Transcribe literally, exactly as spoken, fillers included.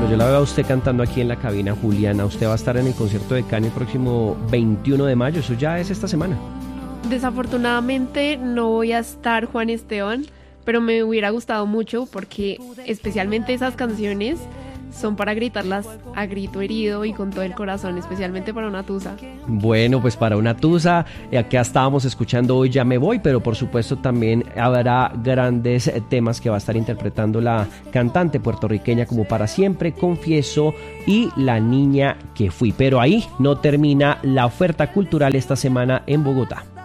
pero yo la veo a usted cantando aquí en la cabina, Juliana. Usted va a estar en el concierto de Cani el próximo veintiuno de mayo, eso ya es esta semana. Desafortunadamente no voy a estar, Juan Esteban, pero me hubiera gustado mucho porque especialmente esas canciones son para gritarlas a grito herido y con todo el corazón, especialmente para una tusa. Bueno, pues para una tusa, acá estábamos escuchando Hoy Ya Me Voy, pero por supuesto también habrá grandes temas que va a estar interpretando la cantante puertorriqueña, como Para Siempre, Confieso y La Niña que Fui. Pero ahí no termina la oferta cultural esta semana en Bogotá.